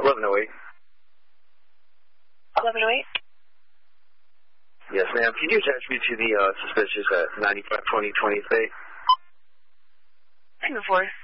1108. 1108? Yes, ma'am. Can you attach me to the suspicious at 9520 20th Bay? 2-4.